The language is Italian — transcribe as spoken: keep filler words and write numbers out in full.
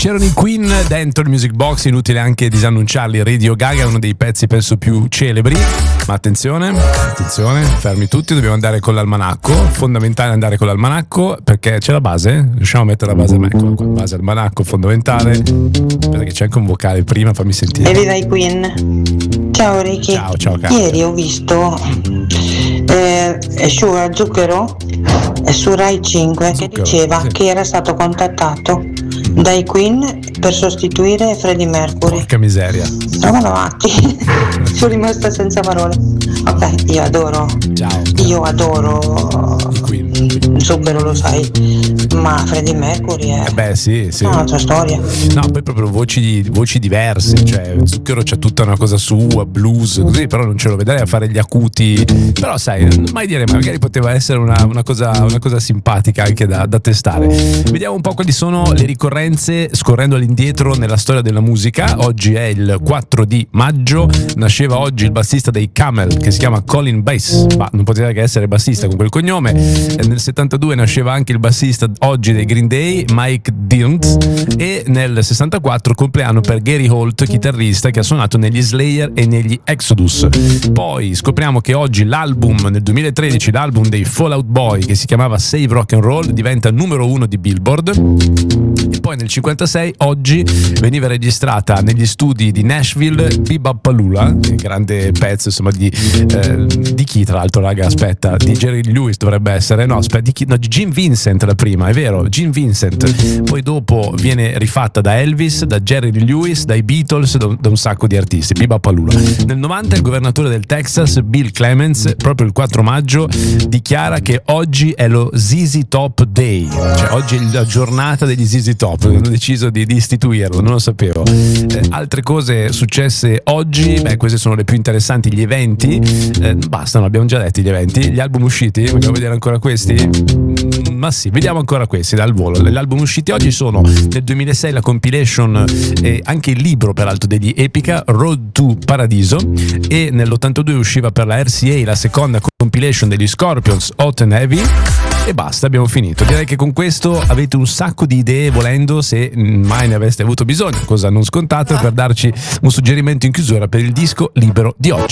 C'erano i Queen dentro il Music Box, inutile anche disannunciarli. Radio Gaga è uno dei pezzi penso più celebri, ma attenzione, attenzione, fermi tutti, dobbiamo andare con l'almanacco, fondamentale andare con l'almanacco perché c'è la base, riusciamo a mettere la base, eccola qua, base almanacco fondamentale, perché c'è anche un vocale prima, fammi sentire. Evviva i Queen. Ciao Ricky. Ciao, ciao caro. Ieri ho visto eh, su Zucchero e su Rai cinque che Zucchero, diceva sì. che era stato contattato dai Queen per sostituire Freddie Mercury. Porca miseria. Trovano avanti. Sono rimasta senza parole. Ok, io adoro. Ciao. Io adoro I Queen. Zucchero, lo sai, ma Freddie Mercury è Eh beh sì, sì. un'altra storia. No, poi proprio voci, voci diverse, cioè Zucchero c'ha tutta una cosa sua, blues, così, però non ce lo vedrei a fare gli acuti, però sai, non mai dire, ma magari poteva essere una, una, cosa, una cosa simpatica anche da, da testare. Vediamo un po' quali sono le ricorrenze scorrendo all'indietro nella storia della musica. Oggi è il quattro di maggio, nasceva oggi il bassista dei Camel che si chiama Colin Bass, ma non poteva che essere bassista con quel cognome. Nel settantadue nasceva anche il bassista oggi dei Green Day, Mike Dirnt, e nel sessantaquattro compleanno per Gary Holt, chitarrista che ha suonato negli Slayer e negli Exodus. Poi scopriamo che oggi l'album, nel duemilatredici, l'album dei Fall Out Boy che si chiamava Save Rock and Roll diventa numero uno di Billboard. E poi nel cinquantasei, oggi, veniva registrata negli studi di Nashville Bebopalula, grande pezzo insomma di, eh, di chi tra l'altro, raga, aspetta, di Jerry Lewis dovrebbe essere, no aspetta, di chi, no, di Gene Vincent la prima, è vero, Gene Vincent. Poi dopo viene rifatta da Elvis, da Jerry Lewis, dai Beatles, da un, da un sacco di artisti. Bebopalula. Nel novanta il governatore del Texas, Bill Clements, proprio il quattro maggio, dichiara che oggi è lo Z Z Top Day, cioè oggi è la giornata degli Z Z Top, hanno deciso di, di istituirlo, non lo sapevo. Eh, altre cose successe oggi, beh, queste sono le più interessanti, gli eventi, eh, basta, no, abbiamo già detto gli eventi, gli album usciti, vogliamo vedere ancora questi? Mm, ma sì, vediamo ancora questi dal volo. Gli album usciti oggi sono nel duemilasei la compilation e anche il libro peraltro degli Epica, Road to Paradiso, e nell'ottantadue usciva per la R C A la seconda compilation degli Scorpions, Hot and Heavy. E basta, abbiamo finito. Direi che con questo avete un sacco di idee, volendo, se mai ne aveste avuto bisogno, cosa non scontata, per darci un suggerimento in chiusura per il disco libero di oggi.